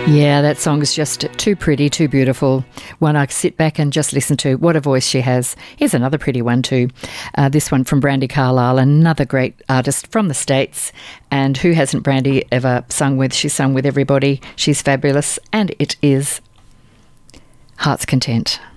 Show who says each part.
Speaker 1: Yeah, that song is just too pretty, too beautiful. One I sit back and just listen to. What a voice she has. Here's another pretty one too. This one from Brandi Carlile, another great artist from the States. And who hasn't Brandi ever sung with? She's sung with everybody. She's fabulous. And it is Heart's Content.